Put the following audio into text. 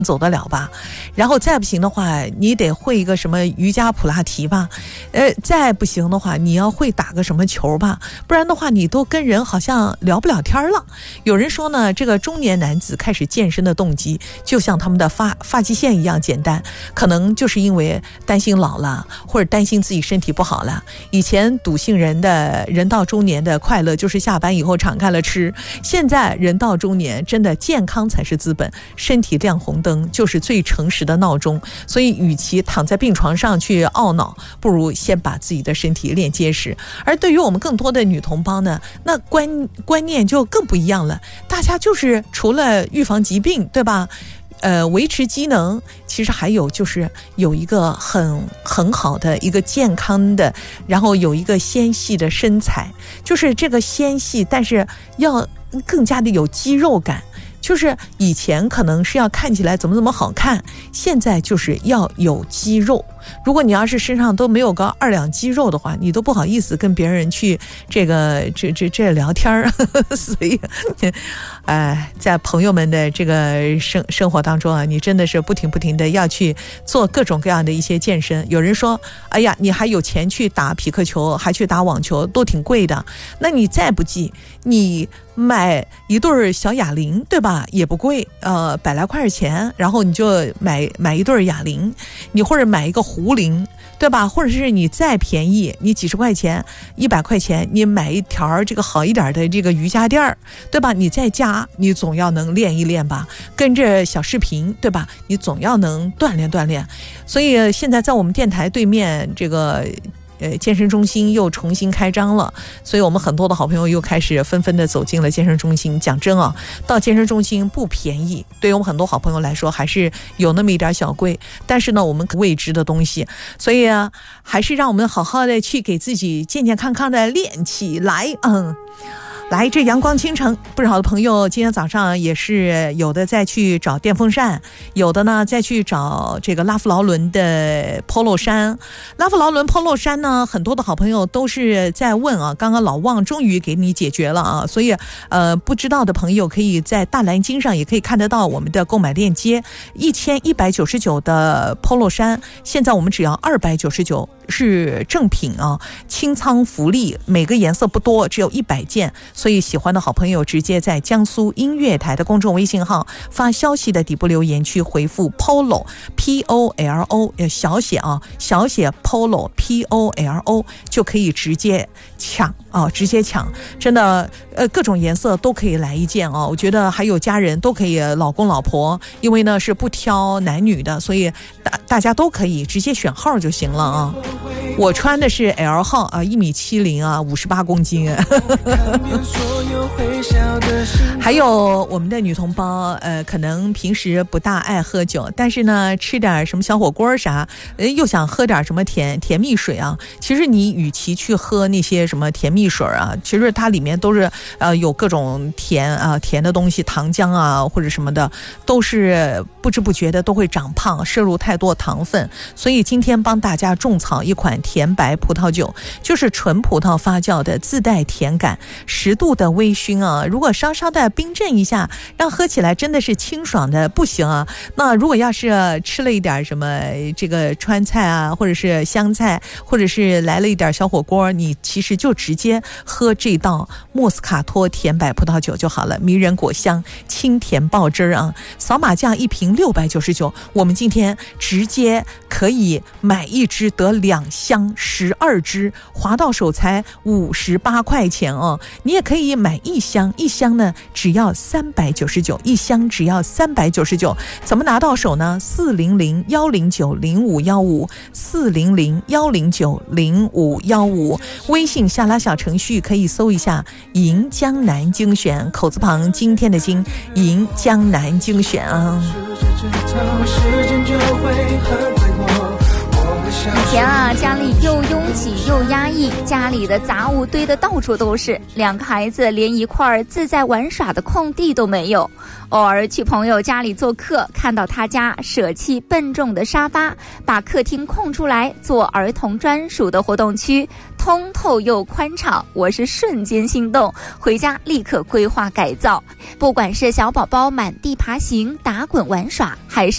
走得了吧，然后再不行的话你得会一个什么瑜伽普拉提吧，再不行的话你要会打个什么球吧，不然的话你都跟人好像聊不了天了。有人说呢，这个中年男子开始健身的动机就像他们的发际线一样简单，可能就是因为担心老了，或者担心自己身体不好了。以前笃信人到中年的快乐就是下班以后敞开了吃，现在人到中年真的健康才是资本，身体亮红灯就是最诚实的闹钟。所以与其躺在病床上去懊恼，不如先把自己的身体练结实。而对于我们更多的女同胞呢，那观念就更不一样了，大家就是除了预防疾病，对吧，维持机能，其实还有就是有一个很好的一个健康的，然后有一个纤细的身材，就是这个纤细但是要更加的有肌肉感。就是以前可能是要看起来怎么好看，现在就是要有肌肉。如果你要是身上都没有个2两肌肉的话，你都不好意思跟别人去这聊天所以在朋友们的这个生活当中啊，你真的是不停的要去做各种各样的一些健身。有人说，哎呀，你还有钱去打匹克球，还去打网球，都挺贵的。那你再不济，你买一对小哑铃，对吧，也不贵，100来块钱，然后你就买一对哑铃，你或者买一个壶铃，对吧，或者是你再便宜，你几十块钱100块钱，你买一条这个好一点的这个瑜伽垫，对吧，你在家你总要能练一练吧，跟着小视频，对吧，你总要能锻炼。所以现在在我们电台对面这个健身中心又重新开张了，所以我们很多的好朋友又开始纷纷的走进了健身中心。讲真啊，到健身中心不便宜，对于我们很多好朋友来说还是有那么一点小贵，但是呢我们未知的东西，所以还是让我们好好的去给自己健健康康的练起来。来，这阳光倾城，不少的朋友今天早上也是有的再去找电风扇，有的呢再去找这个拉夫劳伦的 polo 衫。拉夫劳伦 polo 衫呢，很多的好朋友都是在问啊，刚刚老旺终于给你解决了啊，所以不知道的朋友可以在大蓝鲸上也可以看得到我们的购买链接，1199的 polo 衫，现在我们只要299是正品啊，清仓福利，每个颜色不多，只有100件。所以喜欢的好朋友直接在江苏音乐台的公众微信号发消息的底部留言区回复 polo POLO 小写 polo POLO 就可以直接抢，真的各种颜色都可以来一件我觉得还有家人都可以，老公老婆，因为呢是不挑男女的，所以大家都可以直接选号就行了啊。我穿的是 L 号1.70米58公斤还有我们的女同胞可能平时不大爱喝酒，但是呢吃点什么小火锅啥又想喝点什么甜蜜水啊。其实你与其去喝那些什么甜蜜水啊，其实它里面都是有各种甜的东西，糖浆啊或者什么的，都是不知不觉的都会长胖，摄入太多糖分。所以今天帮大家种草一款甜白葡萄酒，就是纯葡萄发酵的，自带甜感，10度的微醺啊，如果稍稍的冰镇一下，让喝起来真的是清爽的不行啊。那如果要是吃了一点什么这个川菜啊，或者是湘菜，或者是来了一点小火锅，你其实就直接喝这道莫斯卡托甜白葡萄酒就好了，迷人果香，清甜爆汁啊。扫码价一瓶699，我们今天直接可以买一支得2箱12支，划到手才58块钱哦。你也可以买一箱呢只要399，一箱只要399。怎么拿到手呢？400-109-0515 400-109-0515，微信下拉小程序可以搜一下银江南精选，口字旁今天的金，银江南精选啊。 以前家里又拥挤又压抑，家里的杂物堆得到处都是，2个孩子连一块自在玩耍的空地都没有。偶尔去朋友家里做客，看到他家舍弃笨重的沙发，把客厅空出来做儿童专属的活动区，通透又宽敞，我是瞬间心动，回家立刻规划改造。不管是小宝宝满地爬行打滚玩耍，还是